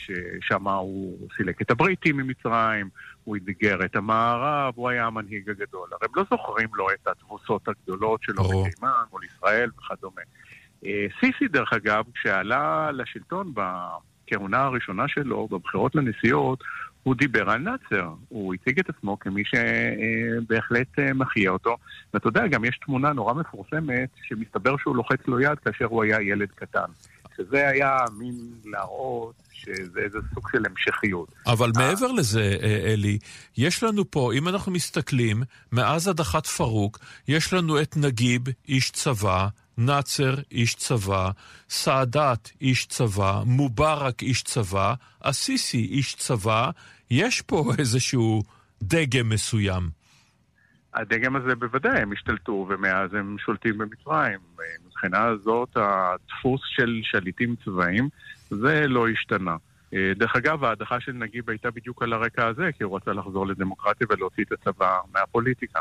ששם הוא סילק את הבריטים ממצרים, הוא התגר את המערב, הוא היה המנהיג הגדול. הרי הם לא זוכרים לו את התבוסות הגדולות שלו בתימן או לישראל וכדומה. סיסי דרך אגב, כשעלה לשלטון בכהונה הראשונה שלו, בבחירות לנשיאות, הוא דיבר על נאצר, הוא הציג את עצמו כמי שבהחלט מחיה אותו. ואתה יודע, גם יש תמונה נורא מפורסמת שמסתבר שהוא לוחץ לו יד כאשר הוא היה ילד קטן. שזה היה מין להראות שזה איזה סוג של המשכיות. אבל מעבר לזה, אלי, יש לנו פה, אם אנחנו מסתכלים, מאז הדחת פרוק, יש לנו את נגיב, איש צבא, נאצר, איש צבא, סעדת, איש צבא, מובארק, איש צבא, אסיסי, איש צבא. יש פה איזשהו דגם מסוים. הדגם הזה בוודאי, הם השתלטו, ומאז הם שולטים במצרים. מבחינה הזאת, הדפוס של שליטים צבאיים, זה לא השתנה. דרך אגב, ההדחה של נגיב הייתה בדיוק על הרקע הזה, כי הוא רצה לחזור לדמוקרטיה ולהוציא את הצבא מהפוליטיקה.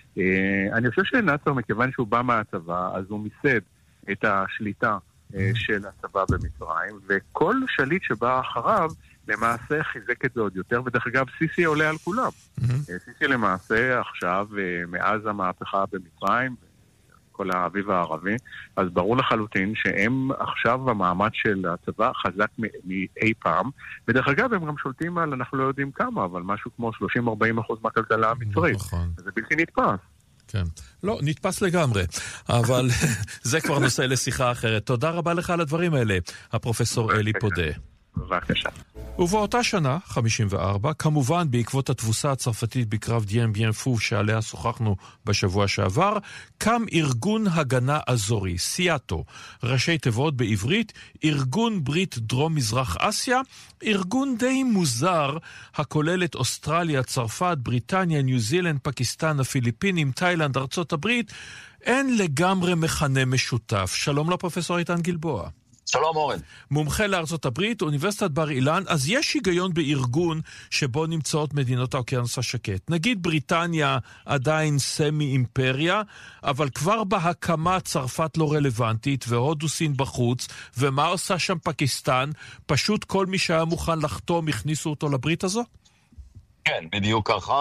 אני חושב שנאצר, מכיוון שהוא בא מהצבא, אז הוא מיסד את השליטה של הצבא במצרים, וכל שליט שבא אחריו, למעשה חיזק את זה עוד יותר, ודרך אגב, סיסי עולה על כולם. סיסי למעשה עכשיו, מאז המהפכה במצרים, כל האביב הערבי, אז ברור לחלוטין שהם עכשיו המעמד של הצבא חזק מאי פעם, ודרך אגב הם גם שולטים על, אנחנו לא יודעים כמה, אבל משהו כמו 30-40% מהכלכלה המצרית. נכון. זה בלתי נתפס. כן. לא, נתפס לגמרי, אבל זה כבר נושא לשיחה אחרת. תודה רבה לך על הדברים האלה, הפרופסור אלי פודה. בבקשה. ובאותה שנה, 54, כמובן בעקבות התבוסה הצרפתית בקרב דיין ביין פו שעליה שוחחנו בשבוע שעבר, קם ארגון הגנה אזורי, סיאטו, ראשי תיבות בעברית, ארגון ברית דרום מזרח אסיה, ארגון די מוזר, הכולל את אוסטרליה, צרפת, בריטניה, ניו זילנד, פקיסטן, הפיליפינים, תאילנד, ארצות הברית, אין לגמרי מכנה משותף. שלום לפרופסור איתן גלבוע. שלום אורן. מומחה לארצות הברית, אוניברסיטת בר אילן, אז יש היגיון בארגון שבו נמצאות מדינות האוקיינוס השקט. נגיד בריטניה עדיין סמי אימפריה, אבל כבר בהקמה צרפת לא רלוונטית, והודו סין בחוץ, ומה עושה שם פקיסטן? פשוט כל מי שהיה מוכן לחתום הכניסו אותו לברית הזו? כן, בדיוק ככה.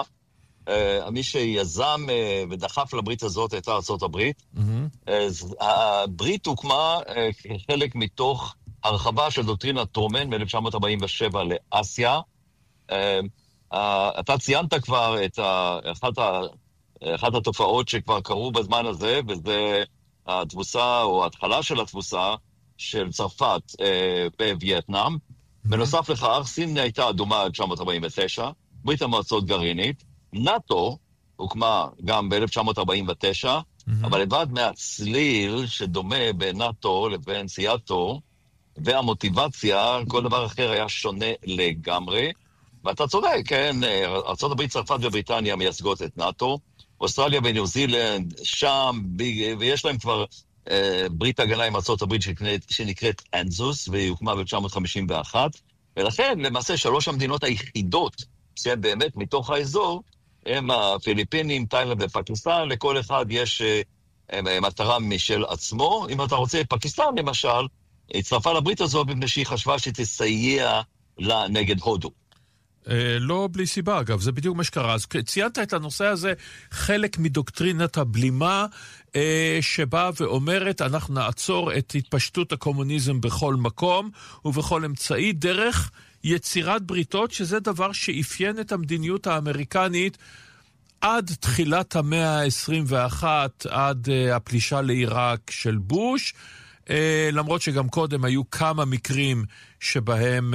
מי שיזם ודחף לברית הזאת הייתה ארצות הברית. הברית הוקמה כחלק מתוך הרחבה של דוקטרינת טרומן ב-1947 לאסיה. אתה ציינת כבר את אחת התופעות שכבר קרו בזמן הזה, וזה התבוסה או ההתחלה של התבוסה של צרפת בווייטנאם. בנוסף לכך, סין הייתה אדומה עד 1949, ברית המועצות גרעינית, נאטו הוקמה גם ב-1949, אבל לבד מהצליל שדומה בין נאטו לבין סיאטו, והמוטיבציה, כל דבר אחר היה שונה לגמרי. ואתה צודק, כן, ארצות הברית, צרפת ובריטניה מייצגות את נאטו, אוסטרליה וניו זילנד שם, ויש להם כבר ברית הגנה עם ארצות הברית שנקראת אנזוס, והיא הוקמה ב-1951, ולכן למעשה שלוש המדינות היחידות שהן באמת מתוך האזור, הם הפיליפינים, תאילנד ופקיסטן, לכל אחד יש מטרה משל עצמו. אם אתה רוצה, פקיסטן למשל, הצטרפה לברית הזאת מפני שהיא חשבה שתסייע לה נגד הודו. לא בלי סיבה, אגב, זה בדיוק מה שקרה. אז ציינת את הנושא הזה, חלק מדוקטרינת הבלימה, שבאה ואומרת, אנחנו נעצור את התפשטות הקומוניזם בכל מקום ובכל אמצעי, דרך יצירת בריתות, שזה דבר שאפיין את המדיניות האמריקנית עד תחילת המאה ה-21, עד הפלישה לעיראק של בוש, למרות שגם קודם היו כמה מקרים שבהם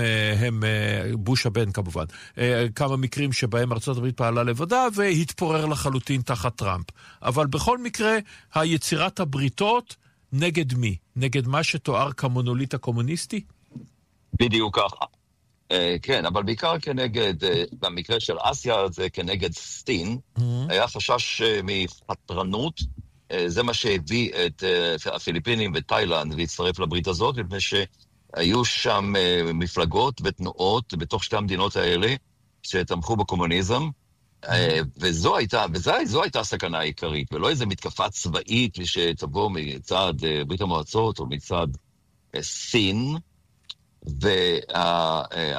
בוש הבן כמובן, כמה מקרים שבהם ארצות הברית פעלה לבדה והתפורר לחלוטין תחת טראמפ. אבל בכל מקרה, היצירת הבריתות נגד מי? נגד מה שתואר כמונוליט הקומוניסטי? בדיוק ככה. כן, אבל בעיקר כנגד, במקרה של אסיה זה כנגד סין, היה חשש מחתרנות, זה מה שהביא את הפיליפינים ותאילנד להצטרף לברית הזאת, מפני שהיו שם מפלגות ותנועות בתוך שתי המדינות האלה שתמכו בקומוניזם, וזו הייתה הסכנה העיקרית, ולא איזו מתקפה צבאית שתבוא מצד ברית המועצות או מצד סין,